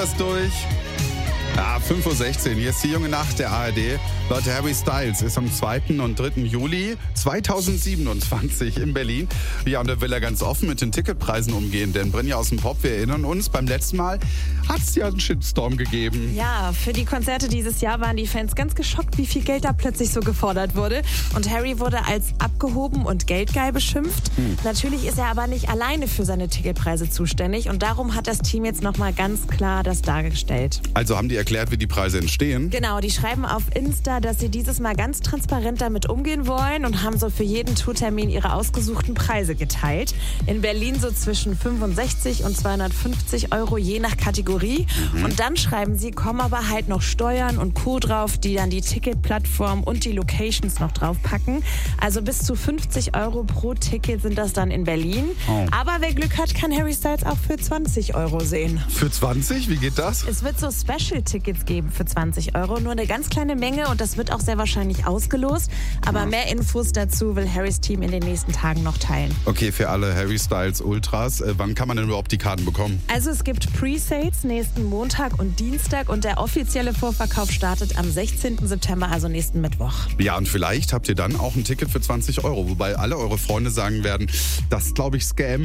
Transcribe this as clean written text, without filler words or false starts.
wir's durch. Ja, 5:16 Uhr. Hier ist die junge Nacht der ARD. Leute, Harry Styles ist am 2. und 3. Juli 2027 in Berlin. Ja, und da will er ganz offen mit den Ticketpreisen umgehen. Denn Brinja aus dem Pop, wir erinnern uns, beim letzten Mal hat es ja einen Shitstorm gegeben. Ja, für die Konzerte dieses Jahr waren die Fans ganz geschockt, wie viel Geld da plötzlich so gefordert wurde. Und Harry wurde als abgehoben und geldgeil beschimpft. Natürlich ist er aber nicht alleine für seine Ticketpreise zuständig. Und darum hat das Team jetzt nochmal ganz klar das dargestellt. Also haben die erklärt, wie die Preise entstehen? Genau, die schreiben auf Insta, dass sie dieses Mal ganz transparent damit umgehen wollen und haben so für jeden Tourtermin ihre ausgesuchten Preise geteilt. In Berlin so zwischen 65 und 250 Euro je nach Kategorie. Und dann schreiben sie, kommen aber halt noch Steuern und Co. drauf, die dann die Ticketplattform und die Locations noch draufpacken. Also bis zu 50 Euro pro Ticket sind das dann in Berlin. Oh. Aber wer Glück hat, kann Harry Styles auch für 20 Euro sehen. Für 20? Wie geht das? Es wird so Special-Tickets geben für 20 Euro. Nur eine ganz kleine Menge und das wird auch sehr wahrscheinlich ausgelost. Aber mehr Infos dazu will Harrys Team in den nächsten Tagen noch teilen. Okay, für alle Harry Styles Ultras, wann kann man denn überhaupt die Karten bekommen? Also es gibt Pre-Sales nächsten Montag und Dienstag und der offizielle Vorverkauf startet am 16. September, also nächsten Mittwoch. Ja, und vielleicht habt ihr dann auch ein Ticket für 20 Euro, wobei alle eure Freunde sagen werden, das glaube ich Scam.